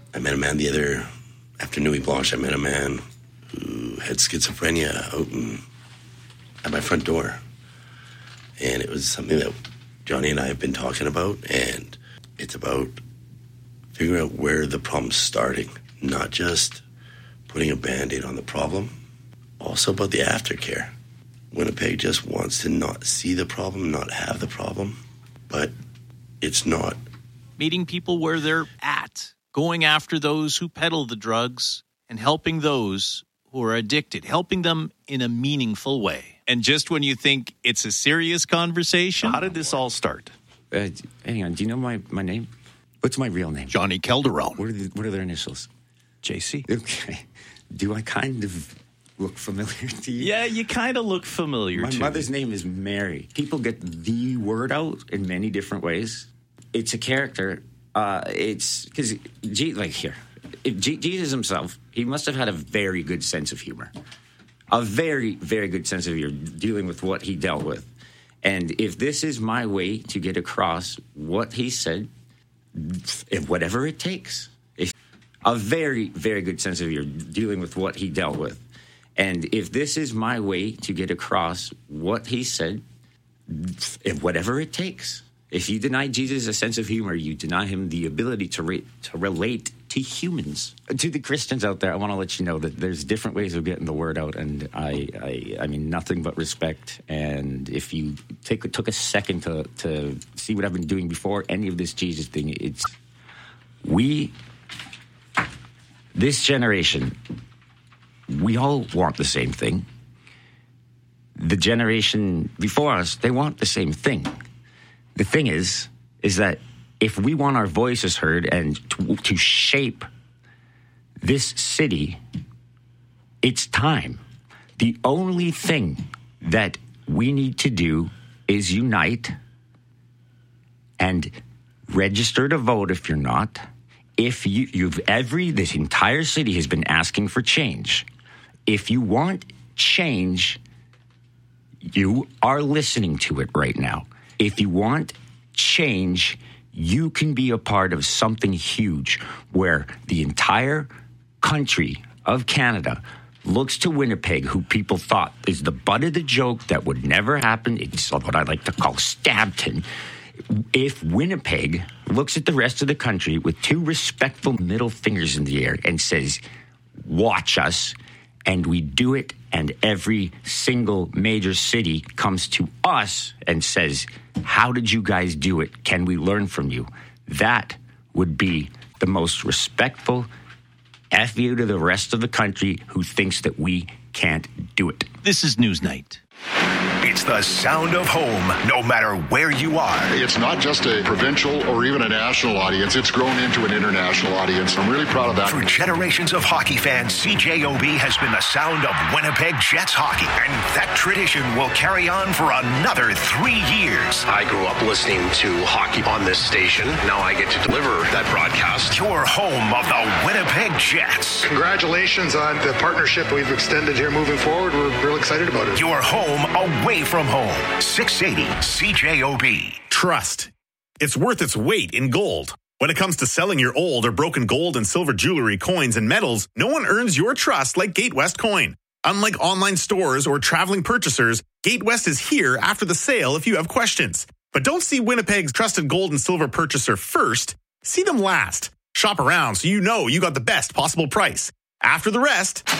I met a man the other, after Nuit Blanche, I met a man who had schizophrenia out at my front door. And it was something that Johnny and I have been talking about, and it's about figuring out where the problem's starting, not just putting a Band-Aid on the problem, also about the aftercare. Winnipeg just wants to not see the problem, not have the problem, but it's not. Meeting people where they're at, going after those who peddle the drugs, and helping those who are addicted, helping them in a meaningful way. And just when you think it's a serious conversation... How did this all start? Hang on, do you know my name? What's my real name? Johnny Calderon. What are their initials? JC. Okay. Do I kind of look familiar to you? Yeah, you kind of look familiar My to mother's name is Mary. People get the word out in many different ways. It's a character. It's because, Jesus himself, he must have had a very good sense of humor. A very, very good sense of humor dealing with what he dealt with. And if this is my way to get across what he said, whatever it takes. A very, very good sense of humor dealing with what he dealt with. And if this is my way to get across what he said, whatever it takes. If you deny Jesus a sense of humor, you deny him the ability to relate to humans. To the Christians out there, I want to let you know that there's different ways of getting the word out, and I mean nothing but respect. And if you took a second to see what I've been doing before any of this Jesus thing, this generation, we all want the same thing. The generation before us, they want the same thing. The thing is that if we want our voices heard and to shape this city, it's time. The only thing that we need to do is unite and register to vote if you're not. If this entire city has been asking for change. If you want change, you are listening to it right now. If you want change, you can be a part of something huge where the entire country of Canada looks to Winnipeg, who people thought is the butt of the joke that would never happen. It's what I like to call Stabton. If Winnipeg looks at the rest of the country with two respectful middle fingers in the air and says, watch us, and we do it, and every single major city comes to us and says, how did you guys do it? Can we learn from you? That would be the most respectful F you to the rest of the country who thinks that we can't do it. This is Newsnight. It's the sound of home, no matter where you are. It's not just a provincial or even a national audience. It's grown into an international audience. I'm really proud of that. For generations of hockey fans, CJOB has been the sound of Winnipeg Jets hockey, and that tradition will carry on for another 3 years. I grew up listening to hockey on this station. Now I get to deliver that broadcast. Your home of the Winnipeg Jets. Congratulations on the partnership we've extended here moving forward. We're real excited about it. Your home away from home. 680 CJOB. Trust. It's worth its weight in gold. When it comes to selling your old or broken gold and silver jewelry, coins, and metals, no one earns your trust like GateWest Coin. Unlike online stores or traveling purchasers, GateWest is here after the sale if you have questions. But don't see Winnipeg's trusted gold and silver purchaser first. See them last. Shop around so you know you got the best possible price. After the rest,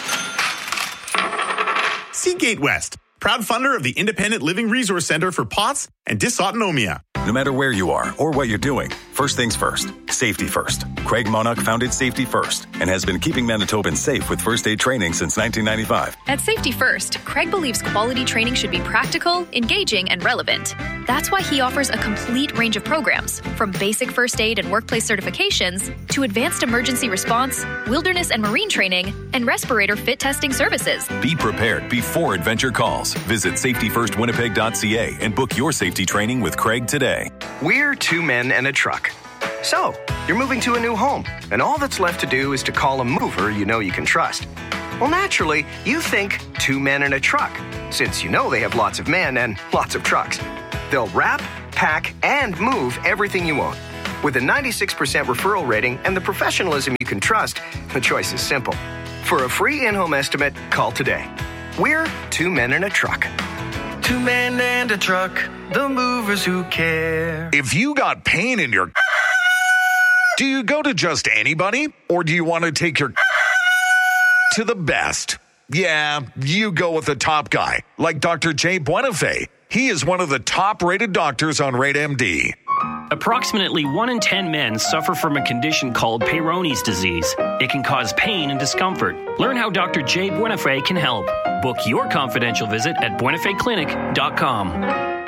see GateWest, proud funder of the Independent Living Resource Center for POTS and Dysautonomia. No matter where you are or what you're doing, first things first, safety first. Craig Monarch founded Safety First and has been keeping Manitobans safe with first aid training since 1995. At Safety First, Craig believes quality training should be practical, engaging, and relevant. That's why he offers a complete range of programs, from basic first aid and workplace certifications to advanced emergency response, wilderness and marine training, and respirator fit testing services. Be prepared before adventure calls. Visit safetyfirstwinnipeg.ca and book your safety training with Craig today. We're two men and a truck. So, you're moving to a new home, and all that's left to do is to call a mover you know you can trust. Well, naturally, you think two men and a truck, since you know they have lots of men and lots of trucks. They'll wrap, pack, and move everything you own. With a 96% referral rating and the professionalism you can trust, the choice is simple. For a free in-home estimate, call today. We're Two Men and a Truck. Two men and a truck, the movers who care. If you got pain in your... Do you go to just anybody? Or do you want to take your... to the best? Yeah, you go with the top guy, like Dr. Jay Buenafé. He is one of the top-rated doctors on RateMD. Approximately 1 in 10 men suffer from a condition called Peyronie's disease. It can cause pain and discomfort. Learn how Dr. Jay Buenafé can help. Book your confidential visit at buenafeclinic.com.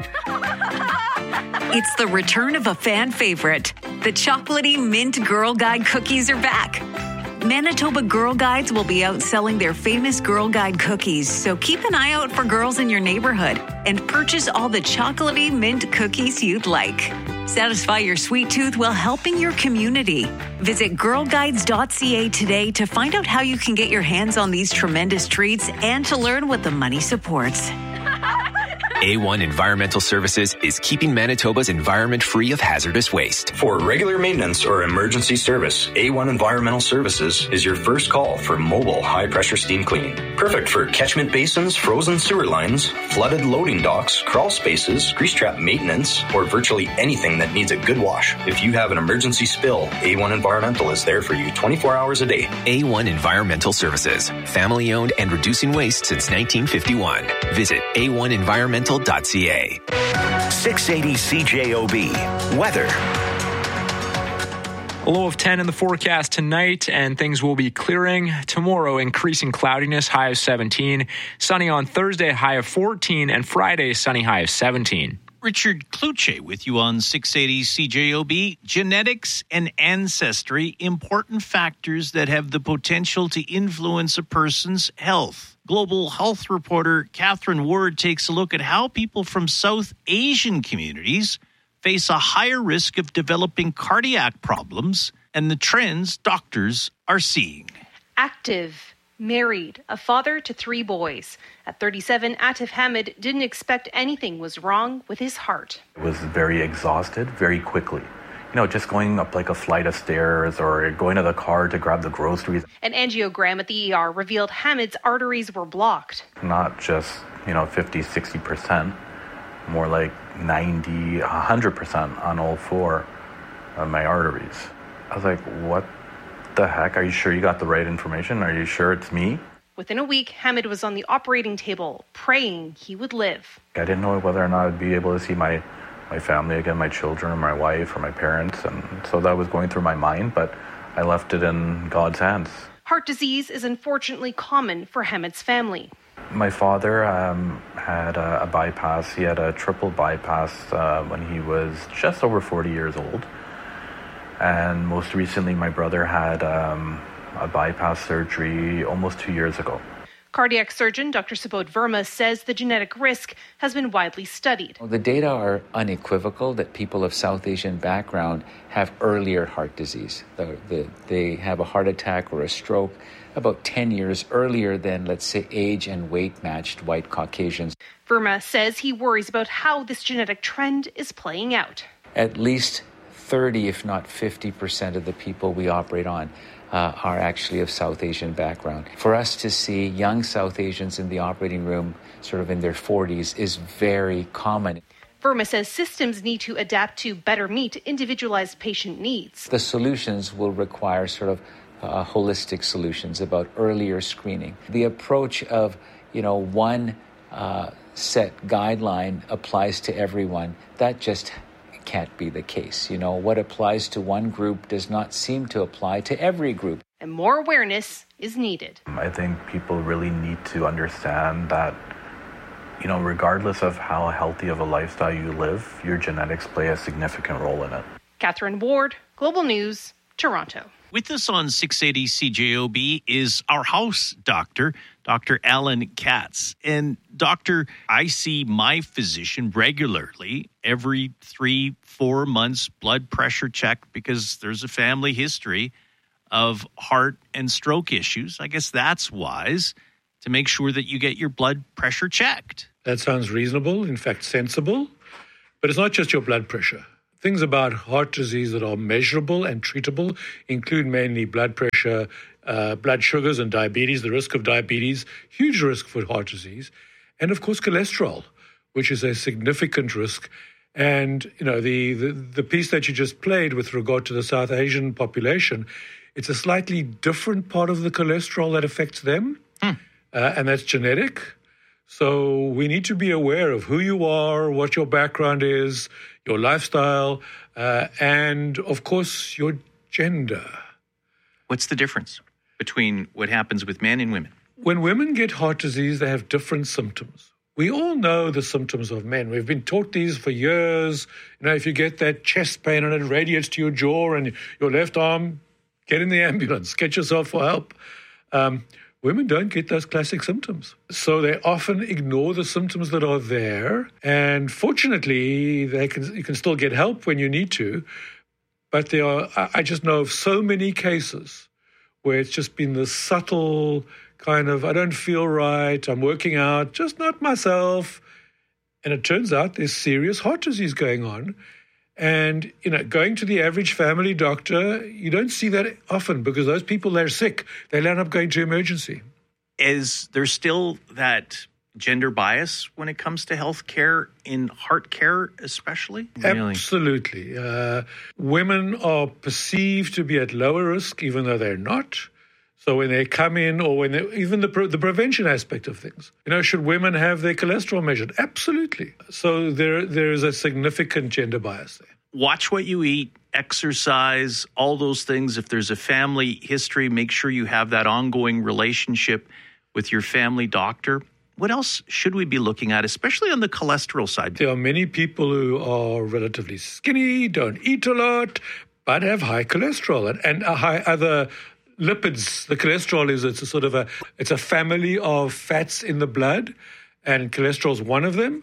It's the return of a fan favorite. The chocolatey mint Girl Guide cookies are back. Manitoba Girl Guides will be out selling their famous Girl Guide cookies, so keep an eye out for girls in your neighborhood and purchase all the chocolatey mint cookies you'd like. Satisfy your sweet tooth while helping your community. Visit girlguides.ca today to find out how you can get your hands on these tremendous treats and to learn what the money supports. A1 Environmental Services is keeping Manitoba's environment free of hazardous waste. For regular maintenance or emergency service, A1 Environmental Services is your first call for mobile high-pressure steam cleaning. Perfect for catchment basins, frozen sewer lines, flooded loading docks, crawl spaces, grease trap maintenance, or virtually anything that needs a good wash. If you have an emergency spill, A1 Environmental is there for you 24 hours a day. A1 Environmental Services, family-owned and reducing waste since 1951. Visit A1Environmental.ca. 680 CJOB. Weather. A low of 10 in the forecast tonight, and things will be clearing. Tomorrow, increasing cloudiness, high of 17. Sunny on Thursday, high of 14. And Friday, sunny, high of 17. Richard Kluche with you on 680 CJOB. Genetics and ancestry, important factors that have the potential to influence a person's health. Global health reporter Catherine Ward takes a look at how people from South Asian communities face a higher risk of developing cardiac problems and the trends doctors are seeing. Active, married, a father to 3 boys. At 37, Atif Hamid didn't expect anything was wrong with his heart. I was very exhausted very quickly. Just going up like a flight of stairs or going to the car to grab the groceries. An angiogram at the ER revealed Hamid's arteries were blocked. Not just, 50, 60%, more like 90, 100% on all 4 of my arteries. I was like, what the heck? Are you sure you got the right information? Are you sure it's me? Within a week, Hamid was on the operating table, praying he would live. I didn't know whether or not I'd be able to see my family again, my children, or my wife, or my parents. And so that was going through my mind, but I left it in God's hands. Heart disease is unfortunately common for Hamid's family. My father had a bypass. He had a triple bypass when he was just over 40 years old. And most recently, my brother had a bypass surgery almost 2 years ago. Cardiac surgeon Dr. Subodh Verma says the genetic risk has been widely studied. The data are unequivocal that people of South Asian background have earlier heart disease. They have a heart attack or a stroke about 10 years earlier than, let's say, age and weight matched white Caucasians. Verma says he worries about how this genetic trend is playing out. At least 30, if not 50% of the people we operate on are actually of South Asian background. For us to see young South Asians in the operating room sort of in their 40s is very common. Verma says systems need to adapt to better meet individualized patient needs. The solutions will require sort of holistic solutions about earlier screening. The approach of, one set guideline applies to everyone, that just can't be the case. What applies to one group does not seem to apply to every group. And more awareness is needed. I think people really need to understand that, regardless of how healthy of a lifestyle you live, your genetics play a significant role in it. Catherine Ward, Global News, Toronto. With us on 680 CJOB is our house doctor, Dr. Alan Katz. And doctor, I see my physician regularly, every 3-4 months, blood pressure check, because there's a family history of heart and stroke issues. I guess that's wise, to make sure that you get your blood pressure checked. That sounds reasonable, in fact sensible. But it's not just your blood pressure. Things about heart disease that are measurable and treatable include mainly blood pressure, blood sugars and diabetes, the risk of diabetes, huge risk for heart disease, and of course cholesterol, which is a significant risk. And, the piece that you just played with regard to the South Asian population, it's a slightly different part of the cholesterol that affects them, and that's genetic. So we need to be aware of who you are, what your background is, your lifestyle, and, of course, your gender. What's the difference between what happens with men and women? When women get heart disease, they have different symptoms. We all know the symptoms of men. We've been taught these for years. If you get that chest pain and it radiates to your jaw and your left arm, get in the ambulance, get yourself for help. Women don't get those classic symptoms. So they often ignore the symptoms that are there. And fortunately, you can still get help when you need to. But I just know of so many cases where it's just been this subtle kind of, I don't feel right, I'm working out, just not myself. And it turns out there's serious heart disease going on. And, going to the average family doctor, you don't see that often because those people, they're sick. They end up going to emergency. Is there still that gender bias when it comes to health care, in heart care especially? Really? Absolutely. Women are perceived to be at lower risk, even though they're not. So when they come in, or even the prevention aspect of things, should women have their cholesterol measured? Absolutely. So there is a significant gender bias there. Watch what you eat, exercise, all those things. If there's a family history, make sure you have that ongoing relationship with your family doctor. What else should we be looking at, especially on the cholesterol side? There are many people who are relatively skinny, don't eat a lot, but have high cholesterol and high other lipids. The cholesterol it's a family of fats in the blood, and cholesterol is one of them.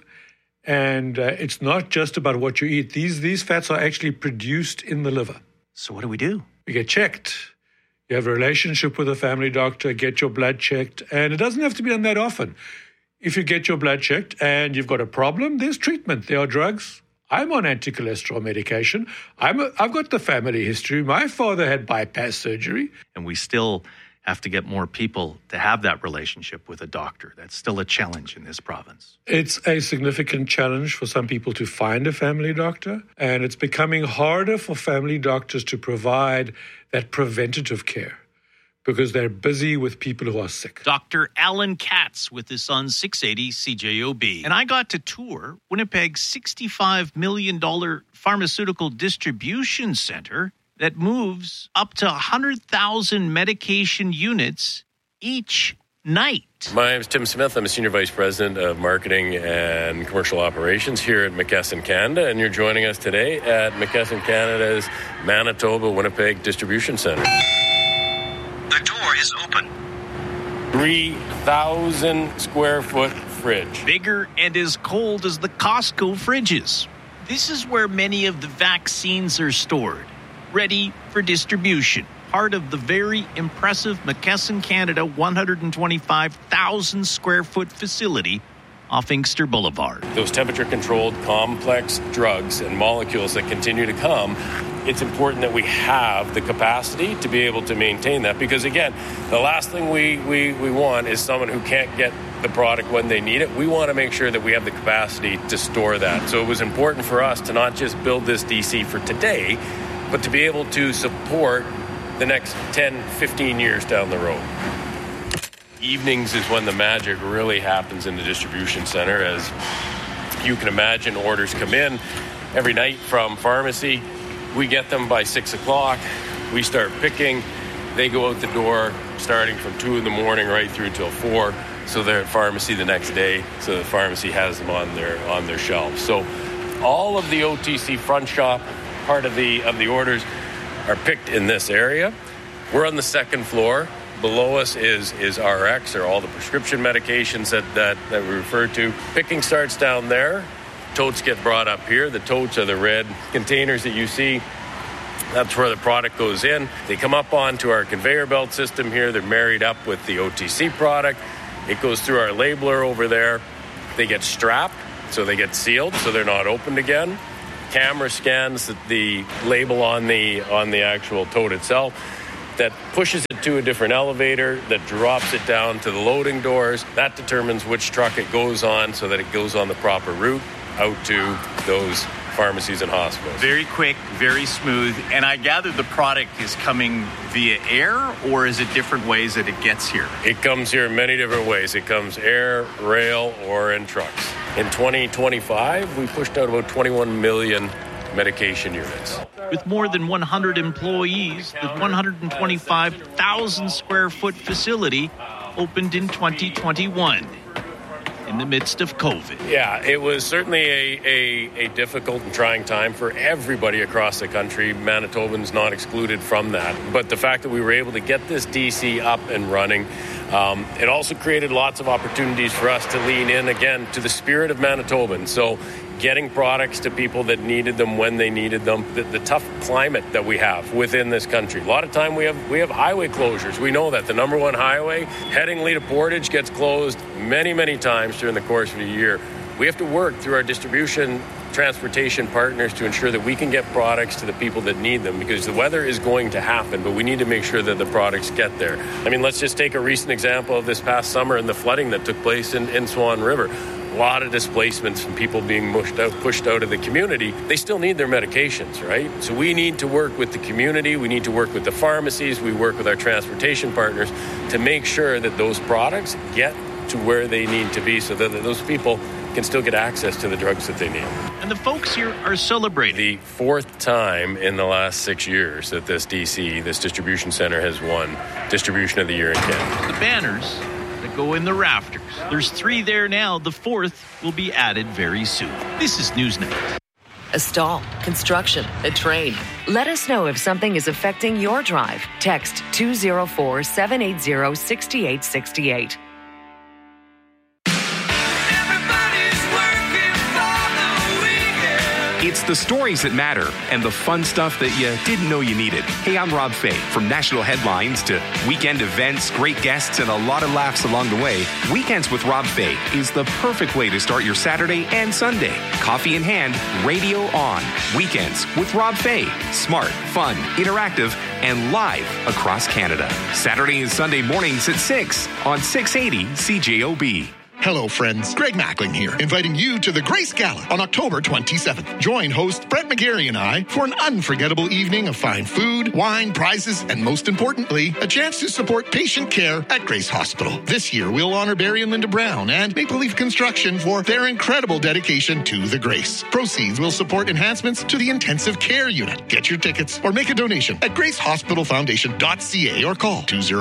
And it's not just about what you eat. These fats are actually produced in the liver. So what do we do? You get checked. You have a relationship with a family doctor, get your blood checked. And it doesn't have to be done that often. If you get your blood checked and you've got a problem, there's treatment. There are drugs. I'm on anti-cholesterol medication. I've got the family history. My father had bypass surgery. And we still have to get more people to have that relationship with a doctor. That's still a challenge in this province. It's a significant challenge for some people to find a family doctor, and it's becoming harder for family doctors to provide that preventative care because they're busy with people who are sick. Dr. Alan Katz with us on 680 CJOB. And I got to tour Winnipeg's $65 million pharmaceutical distribution center that moves up to 100,000 medication units each night. My name is Tim Smith. I'm a Senior Vice President of Marketing and Commercial Operations here at McKesson Canada, and you're joining us today at McKesson Canada's Manitoba Winnipeg Distribution Center. The door is open. 3,000 square foot fridge. Bigger and as cold as the Costco fridges. This is where many of the vaccines are stored, ready for distribution. Part of the very impressive McKesson Canada 125,000 square foot facility off Inkster Boulevard. Those temperature-controlled complex drugs and molecules that continue to come, it's important that we have the capacity to be able to maintain that. Because, again, the last thing we want is someone who can't get the product when they need it. We want to make sure that we have the capacity to store that. So it was important for us to not just build this DC for today, but to be able to support the next 10, 15 years down the road. Evenings is when the magic really happens in the distribution center. As you can imagine, orders come in every night from pharmacy. We get them by 6 o'clock. We start picking. They go out the door starting from 2 in the morning right through till 4. So they're at pharmacy the next day. So the pharmacy has them on their shelves. So all of the OTC front shop part of the orders are picked in this area. We're on the second floor. Below us is RX, or all the prescription medications that we refer to. Picking starts down there. Totes get brought up here. The totes are the red containers that you see. That's where the product goes in. They come up onto our conveyor belt system here. They're married up with the OTC product. It goes through our labeler over there. They get strapped, so they get sealed, so they're not opened again. camera scans the label on the actual tote itself, that pushes it to a different elevator, that drops it down to the loading doors. That determines which truck it goes on so that it goes on the proper route out to those pharmacies and hospitals. Very quick, very smooth. And I gather the product is coming via air, or is it different ways that it gets here? It comes here in many different ways. It comes air, rail, or in trucks. In 2025, we pushed out about 21 million medication units. With more than 100 employees, the 125,000 square foot facility opened in 2021. In the midst of COVID. Yeah, it was certainly a difficult and trying time for everybody across the country. Manitobans not excluded from that. But the fact that we were able to get this DC up and running, it also created lots of opportunities for us to lean in, again, to the spirit of Manitobans. So getting products to people that needed them when they needed them, the tough climate that we have within this country. A lot of time we have highway closures. We know that the number one highway heading to Portage gets closed many, many times during the course of a year. We have to work through our distribution transportation partners to ensure that we can get products to the people that need them, because the weather is going to happen, but we need to make sure that the products get there. I mean, let's just take a recent example of this past summer and the flooding that took place in Swan River. A lot of displacements from people being pushed out of the community. They still need their medications, right? So we need to work with the community. We need to work with the pharmacies. We work with our transportation partners to make sure that those products get to where they need to be so that those people can still get access to the drugs that they need. And the folks here are celebrating. The fourth time in the last 6 years that this distribution center, has won Distribution of the Year in Canada. The banners that go in the rafters. There's 3 there now. The 4th will be added very soon. This is Newsnight. A stall, construction, a train. Let us know if something is affecting your drive. Text 204-780-6868. It's the stories that matter and the fun stuff that you didn't know you needed. Hey, I'm Rob Fay. From national headlines to weekend events, great guests, and a lot of laughs along the way, Weekends with Rob Fay is the perfect way to start your Saturday and Sunday. Coffee in hand, radio on. Weekends with Rob Fay. Smart, fun, interactive, and live across Canada. Saturday and Sunday mornings at 6 on 680 CJOB. Hello, friends. Greg Mackling here, inviting you to the Grace Gala on October 27th. Join host Brett McGarry and I for an unforgettable evening of fine food, wine, prizes, and most importantly, a chance to support patient care at Grace Hospital. This year, we'll honor Barry and Linda Brown and Maple Leaf Construction for their incredible dedication to the Grace. Proceeds will support enhancements to the intensive care unit. Get your tickets or make a donation at gracehospitalfoundation.ca or call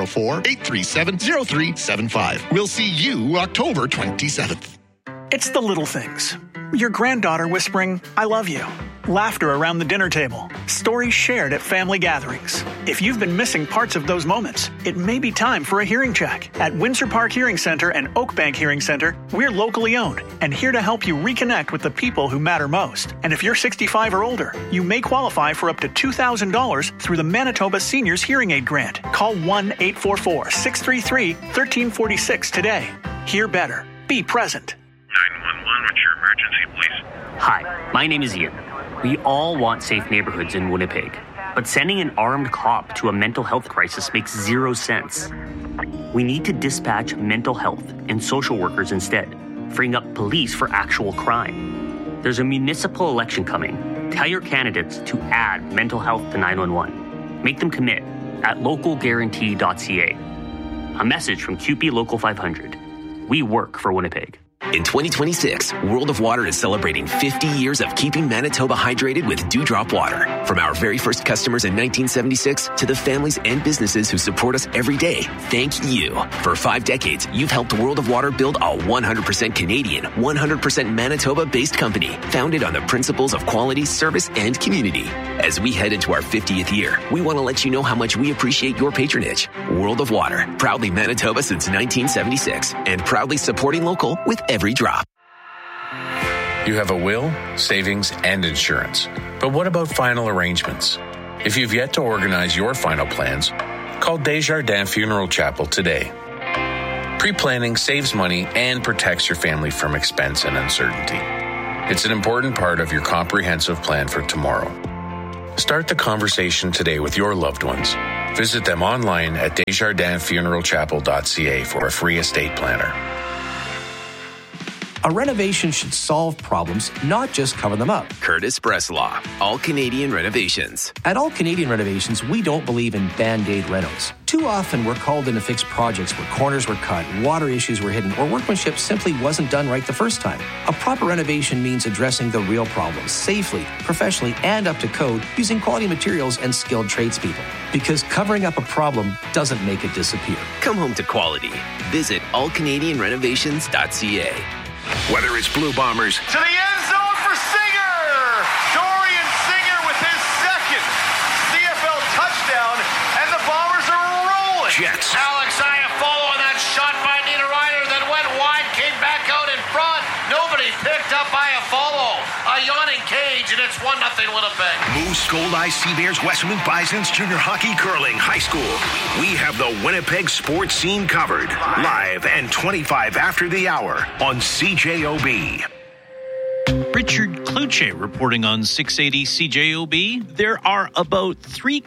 204-837-0375. We'll see you October 27th. It's the little things. Your granddaughter whispering, "I love you." Laughter around the dinner table. Stories shared at family gatherings. If you've been missing parts of those moments, it may be time for a hearing check. At Windsor Park Hearing Center and Oakbank Hearing Center, we're locally owned and here to help you reconnect with the people who matter most. And if you're 65 or older, you may qualify for up to $2,000 through the Manitoba Seniors Hearing Aid Grant. Call 1-844-633-1346 today. Hear better. Be present. 911, what's your emergency, please? Hi, my name is Ian. We all want safe neighborhoods in Winnipeg, but sending an armed cop to a mental health crisis makes zero sense. We need to dispatch mental health and social workers instead, freeing up police for actual crime. There's a municipal election coming. Tell your candidates to add mental health to 911. Make them commit at localguarantee.ca. A message from QP Local 500. We work for Winnipeg. In 2026, World of Water is celebrating 50 years of keeping Manitoba hydrated with Dewdrop water. From our very first customers in 1976 to the families and businesses who support us every day, thank you. For 5 decades, you've helped World of Water build a 100% Canadian, 100% Manitoba-based company, founded on the principles of quality, service, and community. As we head into our 50th year, we want to let you know how much we appreciate your patronage. World of Water, proudly Manitoba since 1976, and proudly supporting local with every drop. You have a will, savings, and insurance. But what about final arrangements? If you've yet to organize your final plans, call Desjardins Funeral Chapel today. Pre-planning saves money and protects your family from expense and uncertainty. It's an important part of your comprehensive plan for tomorrow. Start the conversation today with your loved ones. Visit them online at desjardins-funeralchapel.ca for a free estate planner. A renovation should solve problems, not just cover them up. Curtis Breslaw, All Canadian Renovations. At All Canadian Renovations, we don't believe in Band-Aid renos. Too often, we're called in to fix projects where corners were cut, water issues were hidden, or workmanship simply wasn't done right the first time. A proper renovation means addressing the real problems safely, professionally, and up to code using quality materials and skilled tradespeople. Because covering up a problem doesn't make it disappear. Come home to quality. Visit allcanadianrenovations.ca. Whether it's Blue Bombers to the end zone for Singer. Dorian Singer with his second CFL touchdown, and the Bombers are rolling. Jets. Alex Iafallo on that shot by Niederreiter that went wide, came back out in front. Nobody picked up Iafallo. A yawning cage, and it's 1-0 Winnipeg. Moose, Gold Eye, Seabears, Western Bisons, Junior Hockey, Curling, High School. We have the Winnipeg sports scene covered. Live and 25 after the hour on CJOB. Richard Kluche reporting on 680 CJOB. There are about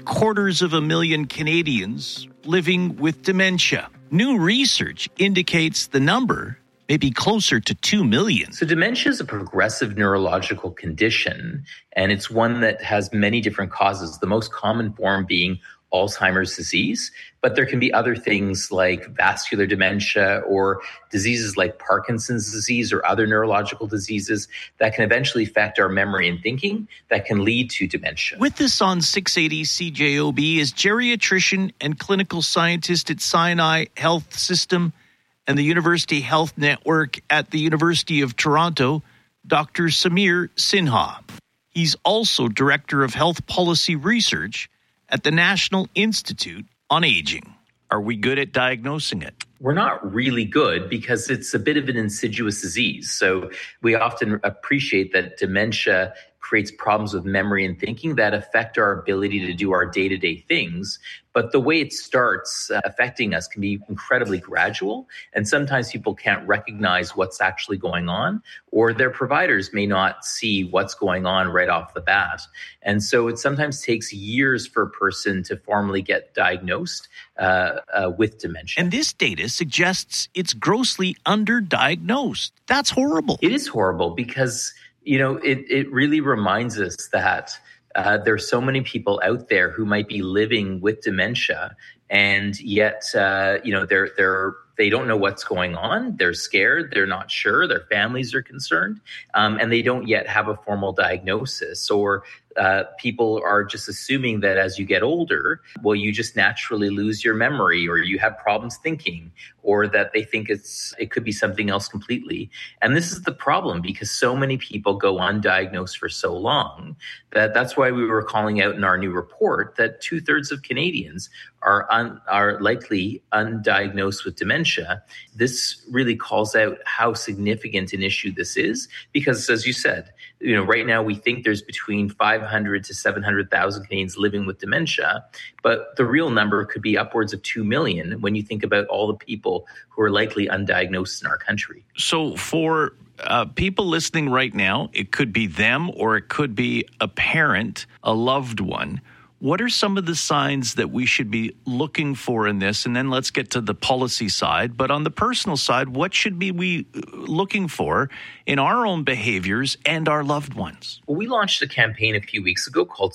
750,000 Canadians living with dementia. New research indicates the number may be closer to 2 million. So dementia is a progressive neurological condition, and it's one that has many different causes, the most common form being Alzheimer's disease. But there can be other things like vascular dementia or diseases like Parkinson's disease or other neurological diseases that can eventually affect our memory and thinking that can lead to dementia. With us on 680 CJOB is geriatrician and clinical scientist at Sinai Health System and the University Health Network at the University of Toronto, Dr. Samir Sinha. He's also Director of Health Policy Research at the National Institute on Aging. Are we good at diagnosing it? We're not really good because it's a bit of an insidious disease. So we often appreciate that dementia creates problems with memory and thinking that affect our ability to do our day-to-day things. But the way it starts affecting us can be incredibly gradual. And sometimes people can't recognize what's actually going on, or their providers may not see what's going on right off the bat. And so it sometimes takes years for a person to formally get diagnosed with dementia. And this data suggests it's grossly underdiagnosed. That's horrible. It is horrible because it really reminds us that there's so many people out there who might be living with dementia, and yet, they don't know what's going on. They're scared. They're not sure. Their families are concerned, and they don't yet have a formal diagnosis. Or people are just assuming that as you get older, well, you just naturally lose your memory, or you have problems thinking, or that they think it could be something else completely. And this is the problem because so many people go undiagnosed for so long that's why we were calling out in our new report that 2/3 of Canadians are likely undiagnosed with dementia. This really calls out how significant an issue this is because, as you said, right now we think there's between 500 to 700,000 Canadians living with dementia, but the real number could be upwards of 2 million when you think about all the people who are likely undiagnosed in our country. So for people listening right now, it could be them or it could be a parent, a loved one. What are some of the signs that we should be looking for in this? And then let's get to the policy side. But on the personal side, what should we looking for in our own behaviors and our loved ones? Well, we launched a campaign a few weeks ago called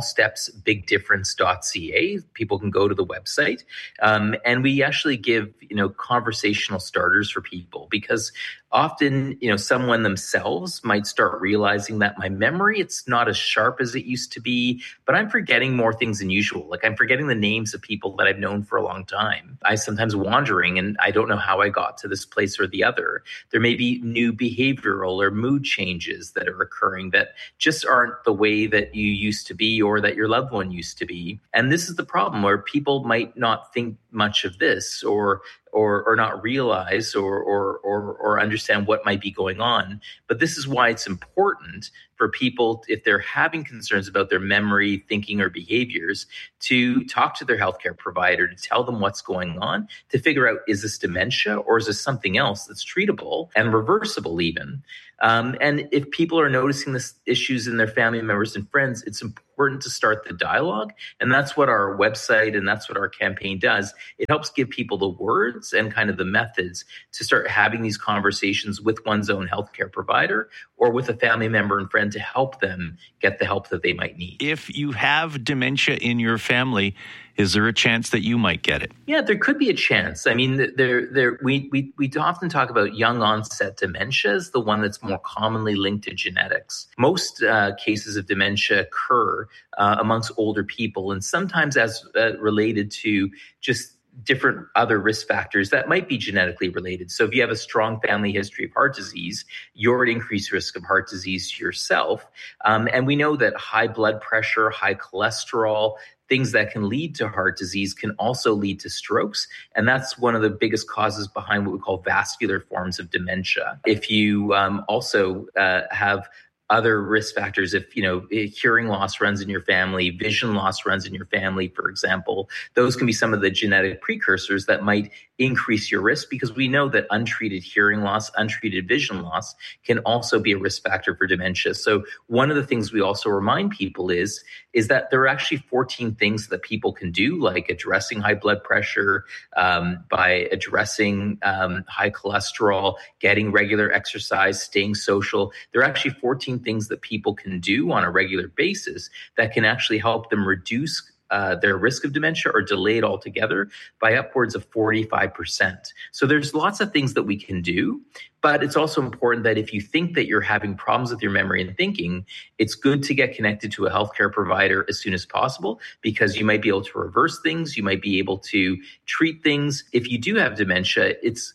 smallstepsbigdifference.ca. People can go to the website. And we actually give, conversational starters for people because often, someone themselves might start realizing that my memory, it's not as sharp as it used to be, but I'm forgetting more things than usual. Like I'm forgetting the names of people that I've known for a long time. I'm sometimes wandering and I don't know how I got to this place or the other. There may be new behavioral or mood changes that are occurring that just aren't the way that you used to be or that your loved one used to be. And this is the problem where people might not think much of this or not realize or understand what might be going on. But this is why it's important for people, if they're having concerns about their memory, thinking, or behaviors, to talk to their healthcare provider, to tell them what's going on, to figure out, is this dementia or is this something else that's treatable and reversible even? And if people are noticing this issues in their family members and friends, it's important to start the dialogue. And that's what our website and that's what our campaign does. It helps give people the words and kind of the methods to start having these conversations with one's own healthcare provider or with a family member and friend to help them get the help that they might need. If you have dementia in your family, is there a chance that you might get it? Yeah, there could be a chance. I mean, we often talk about young onset dementia as the one that's more commonly linked to genetics. Most cases of dementia occur amongst older people, and sometimes as related to just different other risk factors that might be genetically related. So if you have a strong family history of heart disease, you're at increased risk of heart disease yourself. And we know that high blood pressure, high cholesterol, things that can lead to heart disease can also lead to strokes. And that's one of the biggest causes behind what we call vascular forms of dementia. If you also have other risk factors, if hearing loss runs in your family, vision loss runs in your family, for example, those can be some of the genetic precursors that might increase your risk, because we know that untreated hearing loss, untreated vision loss can also be a risk factor for dementia. So one of the things we also remind people is that there are actually 14 things that people can do, like addressing high blood pressure, by addressing high cholesterol, getting regular exercise, staying social. There are actually 14 things that people can do on a regular basis that can actually help them reduce their risk of dementia or delay it altogether by upwards of 45%. So there's lots of things that we can do, but it's also important that if you think that you're having problems with your memory and thinking, it's good to get connected to a healthcare provider as soon as possible, because you might be able to reverse things. You might be able to treat things. If you do have dementia,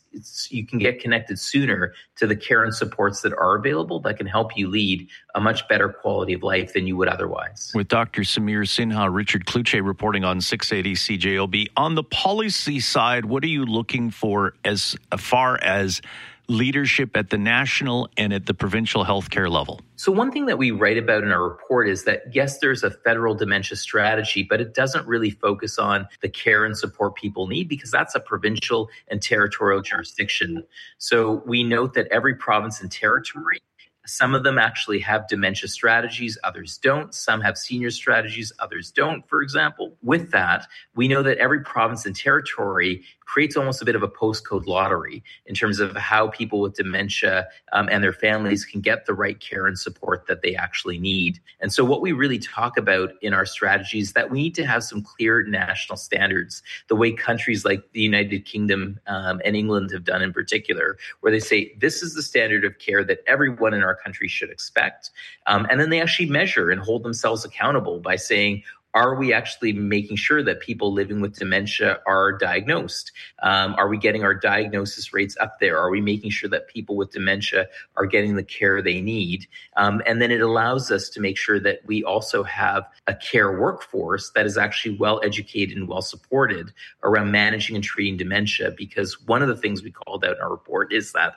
you can get connected sooner to the care and supports that are available that can help you lead a much better quality of life than you would otherwise. With Dr. Samir Sinha, Richard Kluche reporting on 680 CJOB. On the policy side, what are you looking for as far as leadership at the national and at the provincial healthcare level? So one thing that we write about in our report is that, yes, there's a federal dementia strategy, but it doesn't really focus on the care and support people need, because that's a provincial and territorial jurisdiction. So we note that every province and territory, some of them actually have dementia strategies, others don't. Some have senior strategies, others don't, for example. With that, we know that every province and territory creates almost a bit of a postcode lottery in terms of how people with dementia and their families can get the right care and support that they actually need. And so what we really talk about in our strategy is that we need to have some clear national standards, the way countries like the United Kingdom and England have done in particular, where they say, this is the standard of care that everyone in our country should expect. And then they actually measure and hold themselves accountable by saying, are we actually making sure that people living with dementia are diagnosed? Are we getting our diagnosis rates up there? Are we making sure that people with dementia are getting the care they need? And then it allows us to make sure that we also have a care workforce that is actually well educated and well supported around managing and treating dementia. Because one of the things we called out in our report is that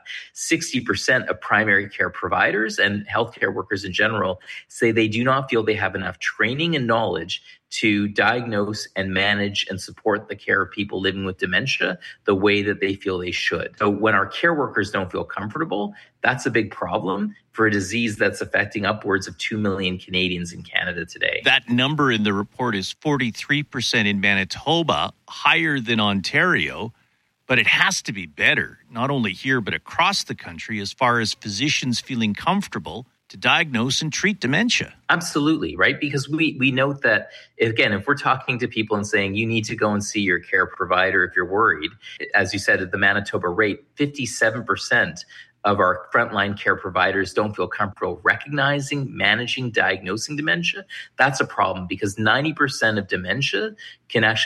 60% of primary care providers and healthcare workers in general say they do not feel they have enough training and knowledge to diagnose and manage and support the care of people living with dementia the way that they feel they should. So when our care workers don't feel comfortable, that's a big problem for a disease that's affecting upwards of 2 million Canadians in Canada today. That number in the report is 43% in Manitoba, higher than Ontario, but it has to be better, not only here, but across the country, as far as physicians feeling comfortable to diagnose and treat dementia. Absolutely, right? Because we note that, again, if we're talking to people and saying you need to go and see your care provider if you're worried, as you said, at the Manitoba rate, 57% of our frontline care providers don't feel comfortable recognizing, managing, diagnosing dementia. That's a problem, because 90% of dementia can actually be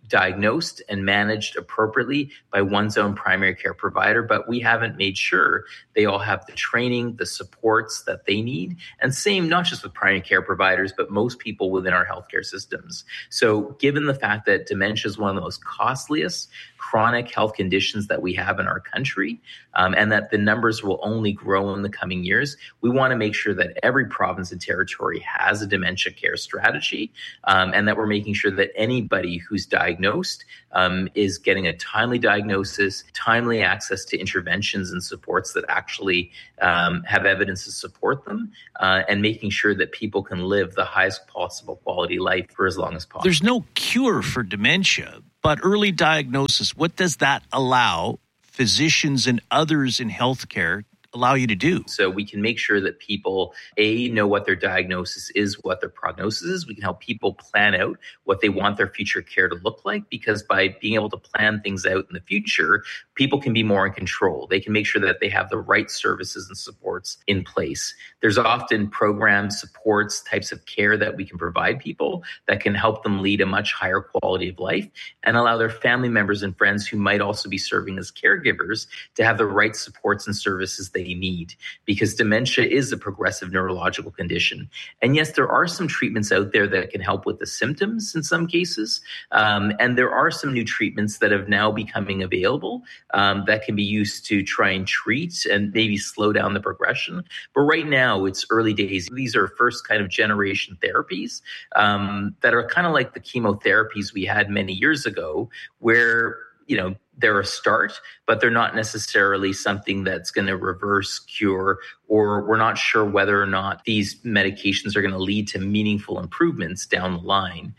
diagnosed and managed appropriately by one's own primary care provider, but we haven't made sure they all have the training, the supports that they need. And same, not just with primary care providers, but most people within our healthcare systems. So given the fact that dementia is one of the most costliest chronic health conditions that we have in our country, and that the numbers will only grow in the coming years, we want to make sure that every province and territory has a dementia care strategy, and that we're making sure that anybody who's diagnosed is getting a timely diagnosis, timely access to interventions and supports that actually have evidence to support them, and making sure that people can live the highest possible quality life for as long as possible. There's no cure for dementia, but early diagnosis, what does that allow physicians and others in healthcare allow you to do? So we can make sure that people, know what their diagnosis is, what their prognosis is. We can help people plan out what they want their future care to look like, because by being able to plan things out in the future, people can be more in control. They can make sure that they have the right services and supports in place. There's often programs, supports, types of care that we can provide people that can help them lead a much higher quality of life and allow their family members and friends who might also be serving as caregivers to have the right supports and services they need, because dementia is a progressive neurological condition. And yes, there are some treatments out there that can help with the symptoms in some cases. And there are some new treatments that have now becoming available that can be used to try and treat and maybe slow down the progression. But right now, it's early days. These are first kind of generation therapies that are kind of like the chemotherapies we had many years ago, where, they're a start, but they're not necessarily something that's going to reverse cure, or we're not sure whether or not these medications are going to lead to meaningful improvements down the line.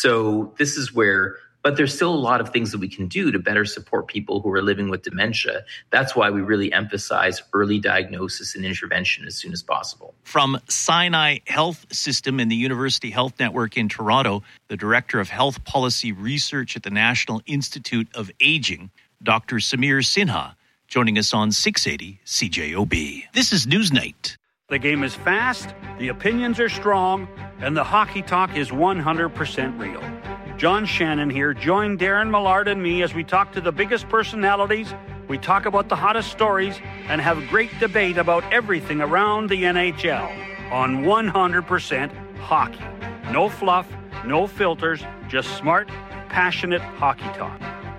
So this is where, but there's still a lot of things that we can do to better support people who are living with dementia. That's why we really emphasize early diagnosis and intervention as soon as possible. From Sinai Health System and the University Health Network in Toronto, the Director of Health Policy Research at the National Institute of Aging, Dr. Samir Sinha, joining us on 680 CJOB. This is Newsnight. The game is fast, the opinions are strong, and the hockey talk is 100% real. John Shannon here. Join Darren Millard and me as we talk to the biggest personalities, we talk about the hottest stories, and have great debate about everything around the NHL on 100% hockey. No fluff, no filters, just smart, passionate hockey talk.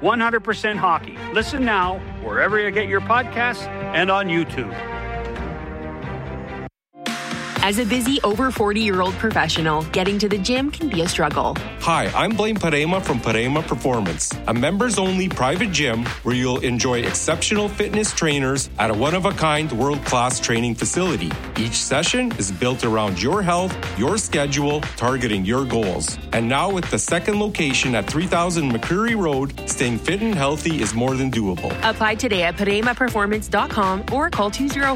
100% hockey. Listen now wherever you get your podcasts and on YouTube. As a busy over 40-year-old professional, getting to the gym can be a struggle. Hi, I'm Blaine Parema from Parema Performance, a members-only private gym where you'll enjoy exceptional fitness trainers at a one-of-a-kind world-class training facility. Each session is built around your health, your schedule, targeting your goals. And now with the second location at 3000 McCreary Road, staying fit and healthy is more than doable. Apply today at ParemaPerformance.com or call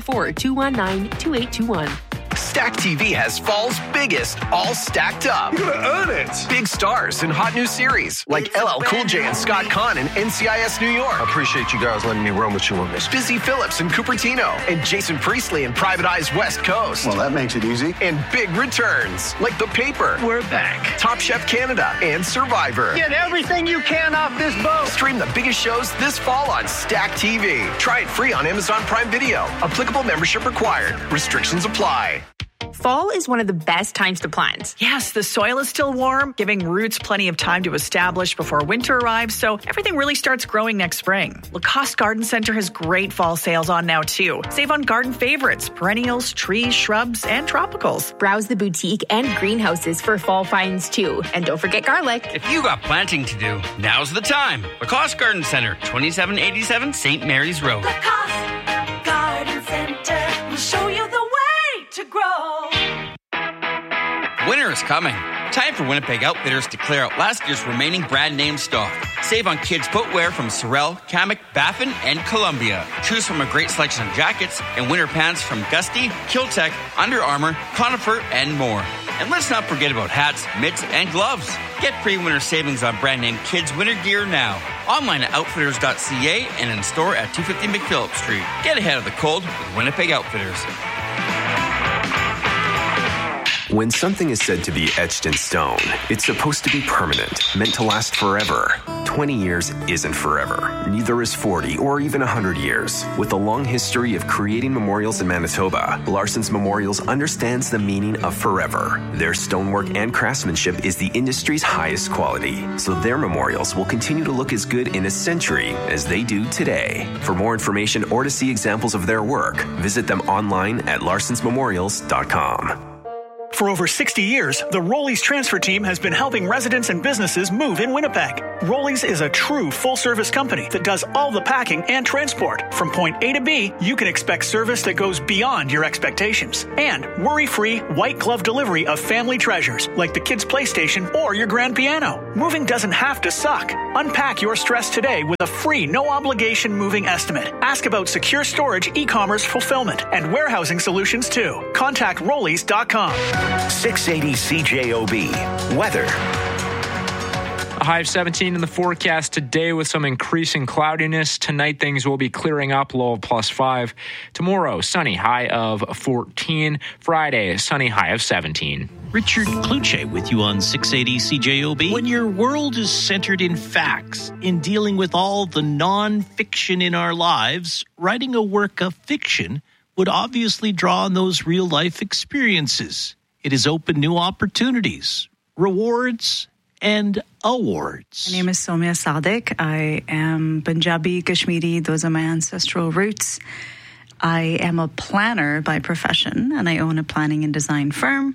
204-219-2821. Stack TV has fall's biggest, all stacked up. You're gonna earn it. Big stars and hot new series like LL Cool J and Scott Conn in NCIS New York. I appreciate you guys letting me run with you on this. Busy Phillips and Cupertino, and Jason Priestley in Private Eyes West Coast. Well, that makes it easy. And big returns like The Paper. We're back. Top Chef Canada and Survivor. Get everything you can off this boat. Stream the biggest shows this fall on Stack TV. Try it free on Amazon Prime Video. Applicable membership required. Restrictions apply. Fall is one of the best times to plant. Yes, the soil is still warm, giving roots plenty of time to establish before winter arrives, so everything really starts growing next spring. Lacoste Garden Center has great fall sales on now, too. Save on garden favorites, perennials, trees, shrubs, and tropicals. Browse the boutique and greenhouses for fall finds, too. And don't forget garlic. If you got planting to do, now's the time. Lacoste Garden Center, 2787 St. Mary's Road. Lacoste Garden Center will show you the way to grow. Winter is coming. Time for Winnipeg Outfitters to clear out last year's remaining brand name stock. Save on kids' footwear from Sorel, Kamek, Baffin, and Columbia. Choose from a great selection of jackets and winter pants from Gusty, Kiltech, Under Armour, Conifer, and more. And let's not forget about hats, mitts, and gloves. Get pre-winter savings on brand name kids' winter gear now. Online at outfitters.ca and in store at 250 McPhillips Street. Get ahead of the cold with Winnipeg Outfitters. When something is said to be etched in stone, it's supposed to be permanent, meant to last forever. 20 years isn't forever. Neither is 40 or even 100 years. With a long history of creating memorials in Manitoba, Larson's Memorials understands the meaning of forever. Their stonework and craftsmanship is the industry's highest quality, so their memorials will continue to look as good in a century as they do today. For more information or to see examples of their work, visit them online at larsonsmemorials.com. For over 60 years, the Rollies transfer team has been helping residents and businesses move in Winnipeg. Rollies is a true full-service company that does all the packing and transport. From point A to B, you can expect service that goes beyond your expectations. And worry-free, white-glove delivery of family treasures like the kids' PlayStation or your grand piano. Moving doesn't have to suck. Unpack your stress today with a free, no-obligation moving estimate. Ask about secure storage, e-commerce fulfillment, and warehousing solutions too. Contact Rollies.com. 680 CJOB. Weather. A high of 17 in the forecast today with some increasing cloudiness. Tonight, things will be clearing up, low of +5. Tomorrow, sunny, high of 14. Friday, sunny, high of 17. Richard Kluche with you on 680 CJOB. When your world is centered in facts, in dealing with all the non-fiction in our lives, writing a work of fiction would obviously draw on those real-life experiences. It has opened new opportunities, rewards, and awards. My name is Somya Sadiq. I am Punjabi, Kashmiri. Those are my ancestral roots. I am a planner by profession, and I own a planning and design firm.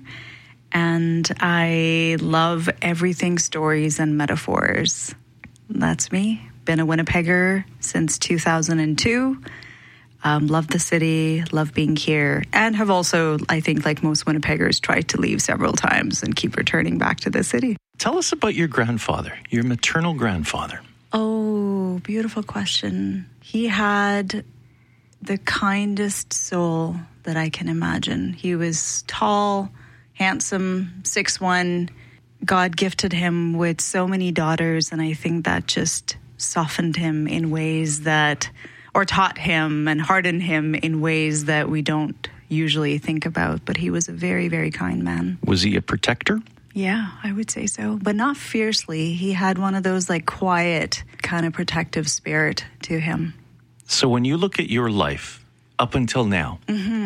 And I love everything stories and metaphors. That's me. Been a Winnipegger since 2002. Love the city, love being here, and have also, I think, like most Winnipeggers, tried to leave several times and keep returning back to the city. Tell us about your grandfather, your maternal grandfather. Oh, beautiful question. He had the kindest soul that I can imagine. He was tall, handsome, 6'1". God gifted him with so many daughters, and I think that just softened him in ways that, or taught him and hardened him in ways that we don't usually think about. But he was a very, very kind man. Was he a protector? Yeah, I would say so. But not fiercely. He had one of those like quiet kind of protective spirit to him. So when you look at your life up until now,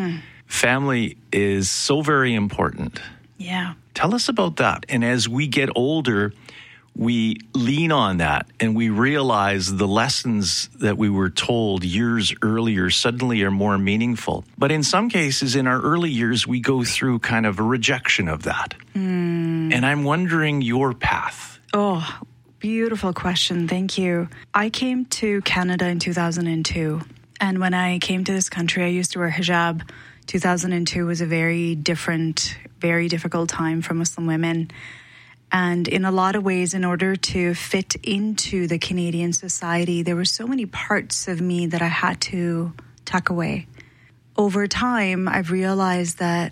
family is so very important. Yeah. Tell us about that. And as we get older, we lean on that and we realize the lessons that we were told years earlier suddenly are more meaningful. But in some cases, in our early years, we go through kind of a rejection of that. And I'm wondering your path. Oh, beautiful question. Thank you. I came to Canada in 2002. And when I came to this country, I used to wear hijab. 2002 was a very different, very difficult time for Muslim women. And in a lot of ways, in order to fit into the Canadian society, there were so many parts of me that I had to tuck away. Over time, I've realized that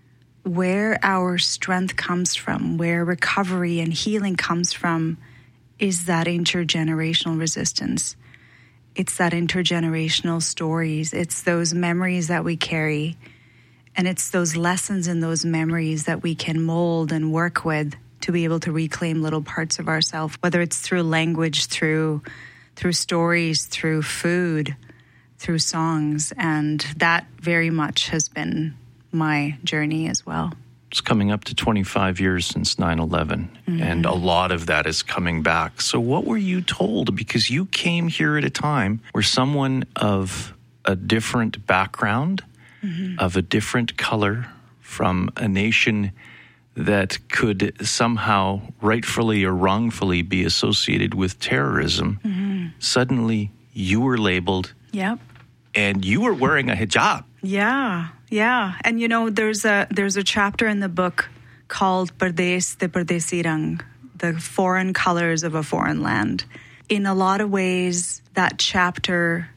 where our strength comes from, where recovery and healing comes from, is that intergenerational resistance. It's that intergenerational stories. It's those memories that we carry. And it's those lessons in those memories that we can mold and work with to be able to reclaim little parts of ourselves, whether it's through language, through stories, through food, through songs. And that very much has been my journey as well. It's coming up to 25 years since 9/11, and a lot of that is coming back. So what were you told? Because you came here at a time where someone of a different background, of a different color, from a nation that could somehow rightfully or wrongfully be associated with terrorism, suddenly you were labeled. Yep. And you were wearing a hijab. Yeah. And you know, there's a chapter in the book called Pardes de Pardesi Rang, the foreign colors of a foreign land. In a lot of ways, that chapter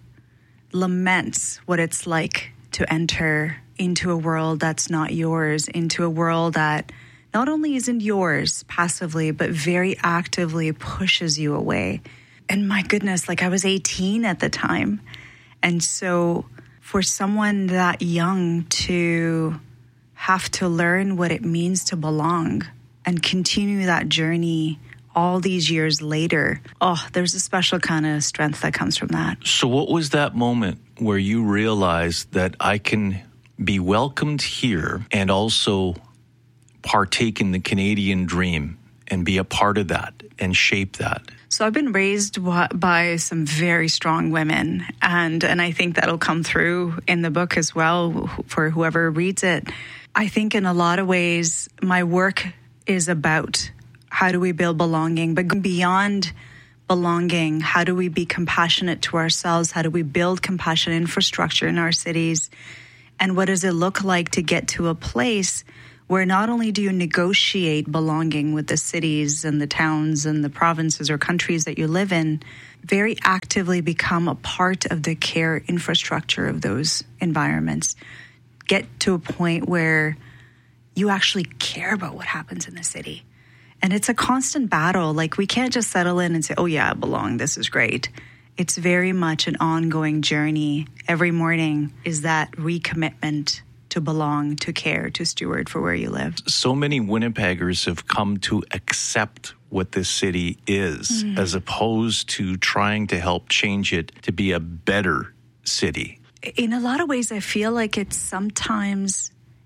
laments what it's like to enter into a world that's not yours, into a world that not only isn't yours passively, but very actively pushes you away. And my goodness, like I was 18 at the time. And so for someone that young to have to learn what it means to belong and continue that journey all these years later. Oh, there's a special kind of strength that comes from that. So what was that moment where you realized that I can be welcomed here and also partake in the Canadian dream and be a part of that and shape that? So I've been raised by some very strong women, and I think that'll come through in the book as well for whoever reads it. I think in a lot of ways, my work is about how do we build belonging, but beyond belonging, how do we be compassionate to ourselves? How do we build compassionate infrastructure in our cities? And what does it look like to get to a place where not only do you negotiate belonging with the cities and the towns and the provinces or countries that you live in, very actively become a part of the care infrastructure of those environments. Get to a point where you actually care about what happens in the city. And it's a constant battle. Like, we can't just settle in and say, oh yeah, I belong, this is great. It's very much an ongoing journey. Every morning is that recommitment to belong, to care, to steward for where you live. So many Winnipeggers have come to accept what this city is, as opposed to trying to help change it to be a better city. In a lot of ways, I feel like it's sometimes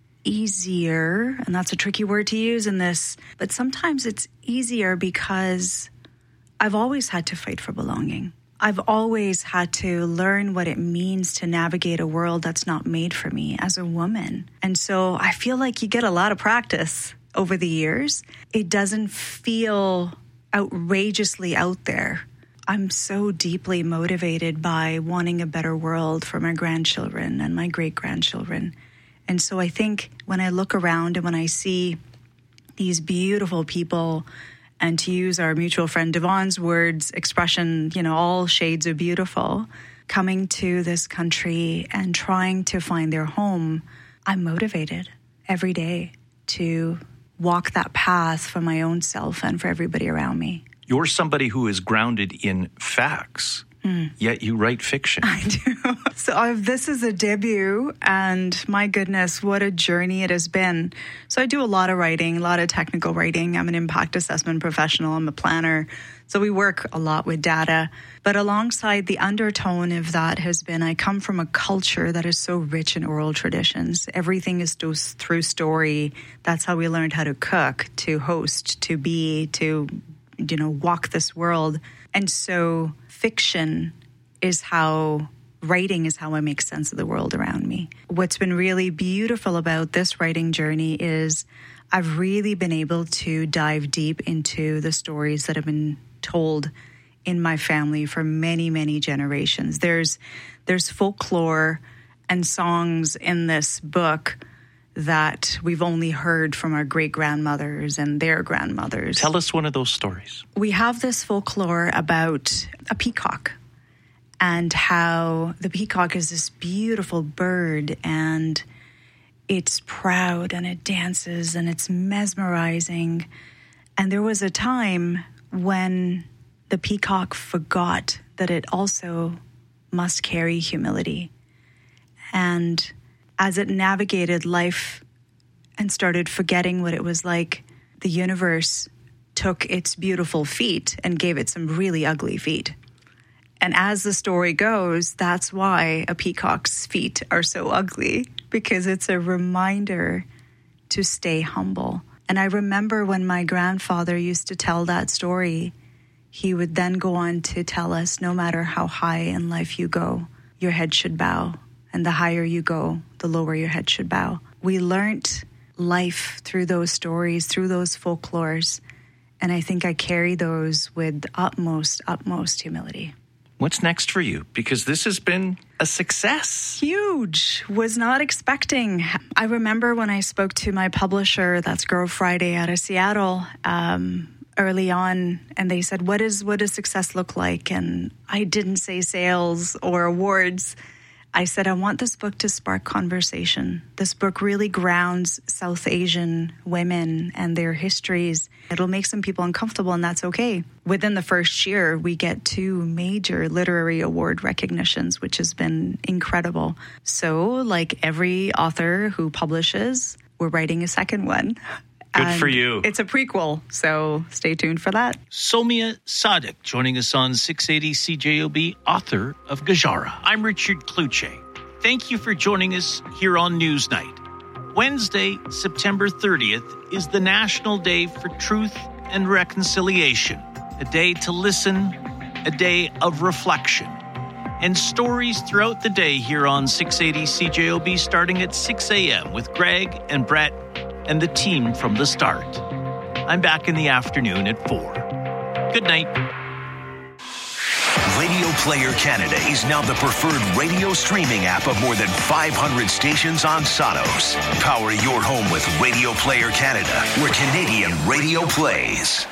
easier, and that's a tricky word to use in this, but sometimes it's easier because I've always had to fight for belonging. I've always had to learn what it means to navigate a world that's not made for me as a woman. And so I feel like you get a lot of practice over the years. It doesn't feel outrageously out there. I'm so deeply motivated by wanting a better world for my grandchildren and my great-grandchildren. And so I think when I look around and when I see these beautiful people, and to use our mutual friend Devon's words, expression, all shades of beautiful, coming to this country and trying to find their home, I'm motivated every day to walk that path for my own self and for everybody around me. You're somebody who is grounded in facts, yet you write fiction. I do. So this is a debut, and my goodness, what a journey it has been. So I do a lot of writing, a lot of technical writing. I'm an impact assessment professional. I'm a planner. So we work a lot with data. But alongside the undertone of that has been, I come from a culture that is so rich in oral traditions. Everything is through story. That's how we learned how to cook, to host, to be, to walk this world. And so fiction is how, writing is how I make sense of the world around me. What's been really beautiful about this writing journey is I've really been able to dive deep into the stories that have been told in my family for many, many generations. There's folklore and songs in this book that we've only heard from our great-grandmothers and their grandmothers. Tell us one of those stories. We have this folklore about a peacock and how the peacock is this beautiful bird and it's proud and it dances and it's mesmerizing. And there was a time when the peacock forgot that it also must carry humility. And as it navigated life and started forgetting what it was like, the universe took its beautiful feet and gave it some really ugly feet. And as the story goes, that's why a peacock's feet are so ugly, because it's a reminder to stay humble. And I remember when my grandfather used to tell that story, he would then go on to tell us, no matter how high in life you go, your head should bow. And the higher you go, the lower your head should bow. We learned life through those stories, through those folklores. And I think I carry those with utmost humility. What's next for you? Because this has been a success. Huge. Was not expecting. I remember when I spoke to my publisher, that's Girl Friday out of Seattle, early on, and they said, what does success look like? And I didn't say sales or awards. I said, I want this book to spark conversation. This book really grounds South Asian women and their histories. It'll make some people uncomfortable, and that's okay. Within the first year, we get 2 major literary award recognitions, which has been incredible. So, like every author who publishes, we're writing a second one. Good for you. It's a prequel, so stay tuned for that. Somia Sadik joining us on 680 CJOB, author of Gajara. I'm Richard Kluche. Thank you for joining us here on Newsnight. Wednesday, September 30th, is the National Day for Truth and Reconciliation, a day to listen, a day of reflection, and stories throughout the day here on 680 CJOB starting at 6 a.m. with Greg and Brett and the team from the start. I'm back in the afternoon at 4. Good night. Radio Player Canada is now the preferred radio streaming app of more than 500 stations on Sonos. Power your home with Radio Player Canada, where Canadian radio plays.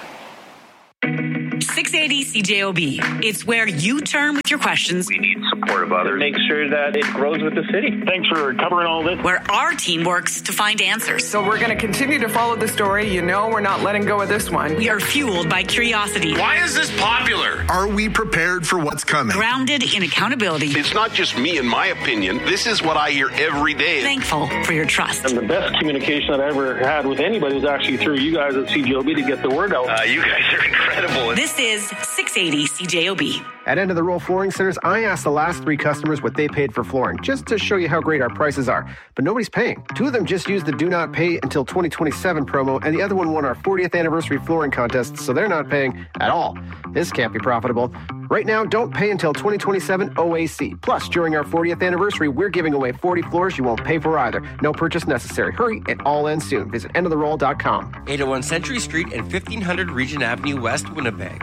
680 CJOB. It's where you turn with your questions. We need support of others. Make sure that it grows with the city. Thanks for covering all this. Where our team works to find answers. So we're going to continue to follow the story. You know we're not letting go of this one. We are fueled by curiosity. Why is this popular? Are we prepared for what's coming? Grounded in accountability. It's not just me and my opinion. This is what I hear every day. Thankful for your trust. And the best communication that I ever had with anybody was actually through you guys at CJOB to get the word out. You guys are incredible. This is 680 CJOB. At End of the Roll Flooring Centers, I asked the last 3 customers what they paid for flooring, just to show you how great our prices are. But nobody's paying. 2 of them just used the Do Not Pay Until 2027 promo, and the other one won our 40th anniversary flooring contest, so they're not paying at all. This can't be profitable. Right now, don't pay until 2027 OAC. Plus, during our 40th anniversary, we're giving away 40 floors you won't pay for either. No purchase necessary. Hurry, it all ends soon. Visit endoftheroll.com. 801 Century Street and 1500 Regent Avenue West, Winnipeg.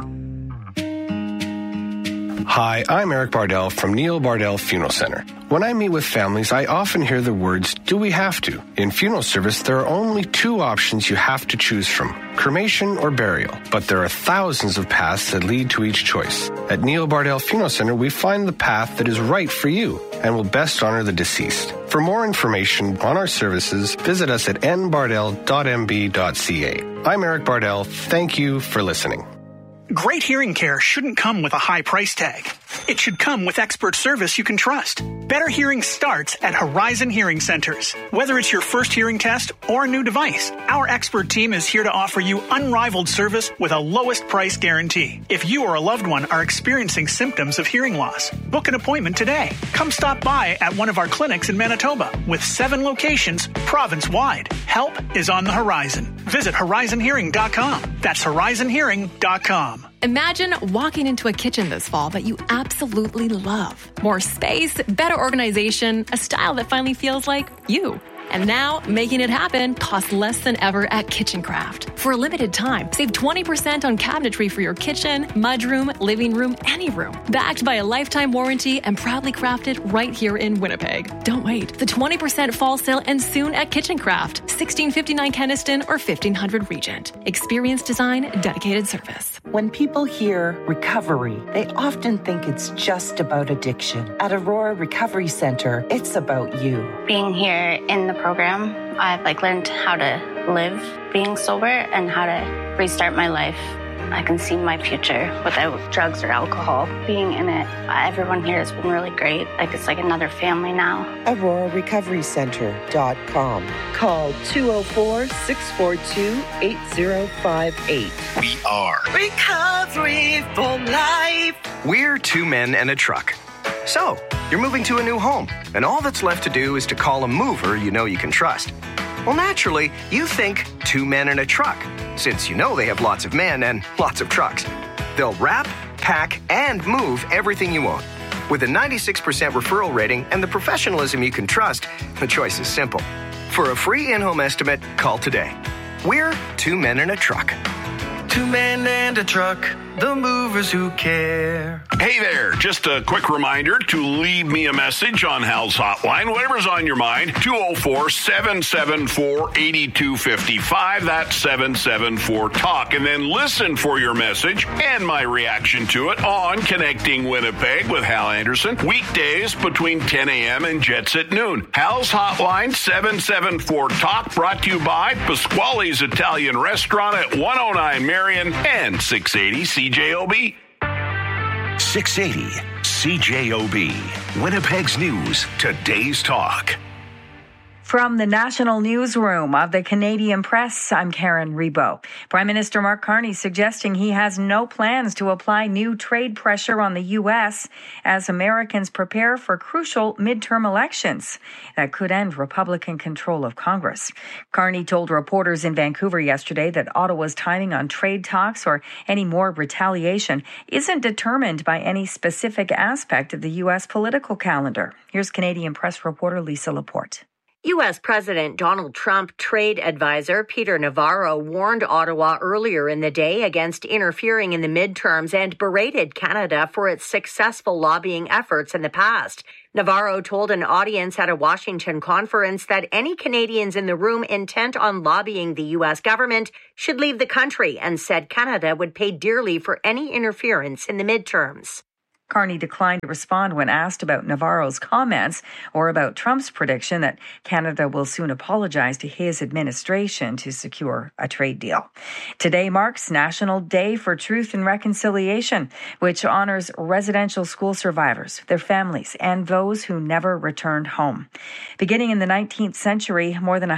Hi, I'm Eric Bardell from Neil Bardell Funeral Center. When I meet with families, I often hear the words, do we have to? In funeral service, there are only 2 options you have to choose from, cremation or burial. But there are thousands of paths that lead to each choice. At Neil Bardell Funeral Center, we find the path that is right for you and will best honor the deceased. For more information on our services, visit us at nbardell.mb.ca. I'm Eric Bardell. Thank you for listening. Great hearing care shouldn't come with a high price tag. It should come with expert service you can trust. Better hearing starts at Horizon Hearing Centers. Whether it's your first hearing test or a new device, our expert team is here to offer you unrivaled service with a lowest price guarantee. If you or a loved one are experiencing symptoms of hearing loss, book an appointment today. Come stop by at one of our clinics in Manitoba with 7 locations province-wide. Help is on the horizon. Visit horizonhearing.com. That's horizonhearing.com. Imagine walking into a kitchen this fall that you absolutely love. More space, better organization, a style that finally feels like you. And now, making it happen costs less than ever at KitchenCraft. For a limited time, save 20% on cabinetry for your kitchen, mudroom, living room, any room. Backed by a lifetime warranty and proudly crafted right here in Winnipeg. Don't wait. The 20% fall sale ends soon at KitchenCraft, 1659 Keniston or 1500 Regent. Experience design, dedicated service. When people hear recovery, they often think it's just about addiction. At Aurora Recovery Center, it's about you. Being here in the program, I've learned how to live being sober and how to restart my life. I can see my future without drugs or alcohol. Being in it, everyone here has been really great. It's like another family now. AuroraRecoveryCenter.com. Call 204-642-8058. We are Recovery for Life. We're 2 men and a truck. So, you're moving to a new home, and all that's left to do is to call a mover you know you can trust. Well, naturally, you think 2 men and a truck, since you know they have lots of men and lots of trucks. They'll wrap, pack, and move everything you own. With a 96% referral rating and the professionalism you can trust, the choice is simple. For a free in-home estimate, call today. We're 2 men and a truck. 2 men and a truck, the movers who care. Hey there, just a quick reminder to leave me a message on Hal's Hotline, whatever's on your mind, 204-774-8255, that's 774-TALK, and then listen for your message and my reaction to it on Connecting Winnipeg with Hal Anderson, weekdays between 10 a.m. and Jets at noon. Hal's Hotline, 774-TALK, brought to you by Pasquale's Italian Restaurant at 109 Marion and 680 CJOB. 680 CJOB. Winnipeg's News, Today's Talk. From the national newsroom of the Canadian Press, I'm Karen Rebo. Prime Minister Mark Carney suggesting he has no plans to apply new trade pressure on the U.S. as Americans prepare for crucial midterm elections that could end Republican control of Congress. Carney told reporters in Vancouver yesterday that Ottawa's timing on trade talks or any more retaliation isn't determined by any specific aspect of the U.S. political calendar. Here's Canadian Press reporter Lisa Laporte. U.S. President Donald Trump trade advisor Peter Navarro warned Ottawa earlier in the day against interfering in the midterms and berated Canada for its successful lobbying efforts in the past. Navarro told an audience at a Washington conference that any Canadians in the room intent on lobbying the U.S. government should leave the country and said Canada would pay dearly for any interference in the midterms. Carney declined to respond when asked about Navarro's comments or about Trump's prediction that Canada will soon apologize to his administration to secure a trade deal. Today marks National Day for Truth and Reconciliation, which honors residential school survivors, their families, and those who never returned home. Beginning in the 19th century, more than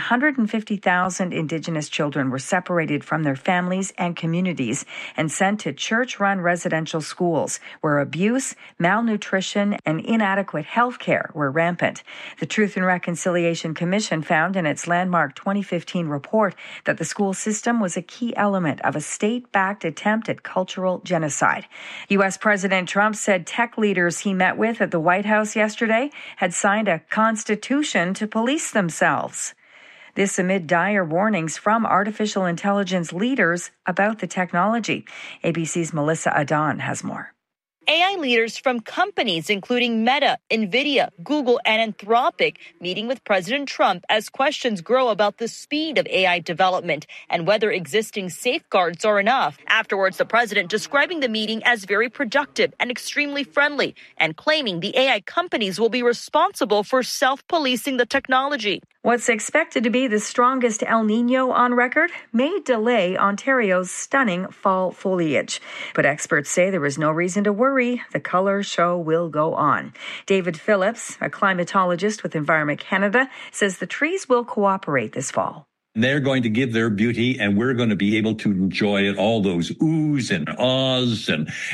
150,000 Indigenous children were separated from their families and communities and sent to church-run residential schools where abuse, malnutrition, and inadequate health care were rampant. The Truth and Reconciliation Commission found in its landmark 2015 report that the school system was a key element of a state-backed attempt at cultural genocide. U.S. President Trump said tech leaders he met with at the White House yesterday had signed a constitution to police themselves. This amid dire warnings from artificial intelligence leaders about the technology. ABC's Melissa Adon has more. AI leaders from companies including Meta, NVIDIA, Google, and Anthropic meeting with President Trump as questions grow about the speed of AI development and whether existing safeguards are enough. Afterwards, the president describing the meeting as very productive and extremely friendly and claiming the AI companies will be responsible for self-policing the technology. What's expected to be the strongest El Nino on record may delay Ontario's stunning fall foliage. But experts say there is no reason to worry. The color show will go on. David Phillips, a climatologist with Environment Canada, says the trees will cooperate this fall. They're going to give their beauty, and we're going to be able to enjoy it. All those oohs and ahs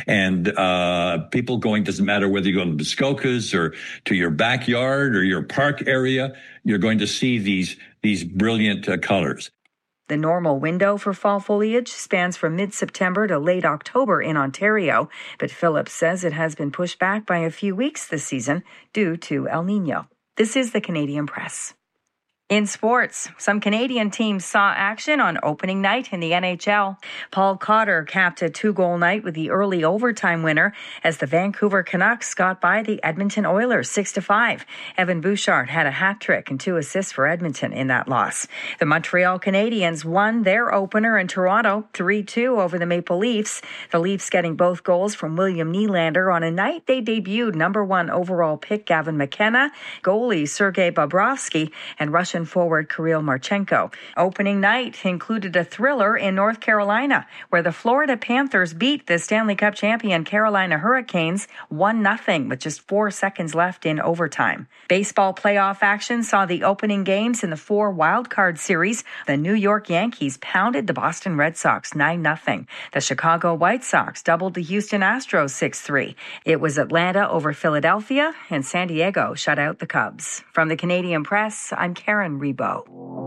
and people going, doesn't matter whether you go to Muskokas or to your backyard or your park area, you're going to see these brilliant colors. The normal window for fall foliage spans from mid-September to late October in Ontario, but Phillips says it has been pushed back by a few weeks this season due to El Nino. This is the Canadian Press. In sports, some Canadian teams saw action on opening night in the NHL. Paul Cotter capped a 2-goal night with the early overtime winner as the Vancouver Canucks got by the Edmonton Oilers 6-5. Evan Bouchard had a hat trick and 2 assists for Edmonton in that loss. The Montreal Canadiens won their opener in Toronto 3-2 over the Maple Leafs. The Leafs getting both goals from William Nylander on a night they debuted number 1 overall pick Gavin McKenna, goalie Sergei Bobrovsky, and Russian forward Kirill Marchenko. Opening night included a thriller in North Carolina, where the Florida Panthers beat the Stanley Cup champion Carolina Hurricanes 1-0 with just 4 seconds left in overtime. Baseball playoff action saw the opening games in the 4 wildcard series. The New York Yankees pounded the Boston Red Sox 9-0. The Chicago White Sox doubled the Houston Astros 6-3. It was Atlanta over Philadelphia, and San Diego shut out the Cubs. From the Canadian Press, I'm Karen Rebo.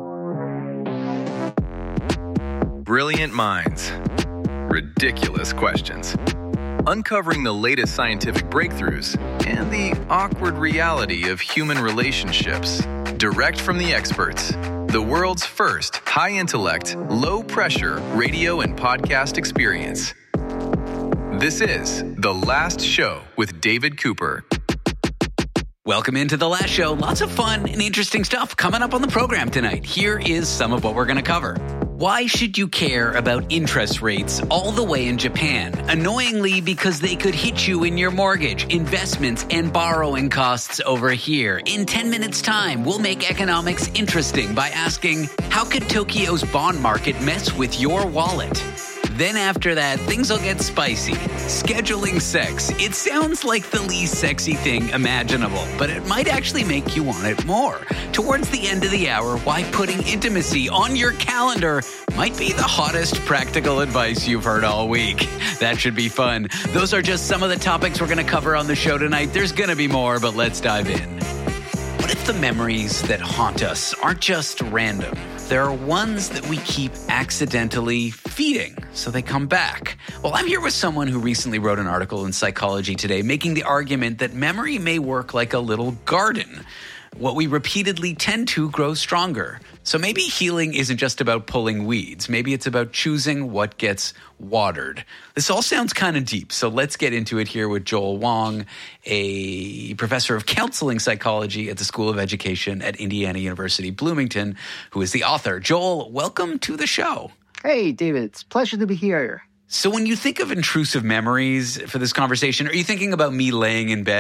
Brilliant minds. Ridiculous questions. Uncovering the latest scientific breakthroughs and the awkward reality of human relationships. Direct from the experts. The world's first high-intellect, low-pressure radio and podcast experience. This is The Last Show with David Cooper. Welcome into The Last Show. Lots of fun and interesting stuff coming up on the program tonight. Here is some of what we're going to cover. Why should you care about interest rates all the way in Japan? Annoyingly, because they could hit you in your mortgage, investments, and borrowing costs over here. In 10 minutes' time, we'll make economics interesting by asking, how could Tokyo's bond market mess with your wallet? Then after that, things will get spicy. Scheduling sex. It sounds like the least sexy thing imaginable, but it might actually make you want it more. Towards the end of the hour, why putting intimacy on your calendar might be the hottest practical advice you've heard all week. That should be fun. Those are just some of the topics we're going to cover on the show tonight. There's going to be more, but let's dive in. What if the memories that haunt us aren't just random? There are ones that we keep accidentally feeding, so they come back. Well, I'm here with someone who recently wrote an article in Psychology Today making the argument that memory may work like a little garden. What we repeatedly tend to grow stronger. So maybe healing isn't just about pulling weeds. Maybe it's about choosing what gets watered. This all sounds kind of deep, so let's get into it here with Joel Wong, a professor of counseling psychology at the School of Education at Indiana University, Bloomington, who is the author. Joel, welcome to the show. Hey, David. It's a pleasure to be here. So when you think of intrusive memories for this conversation, are you thinking about me laying in bed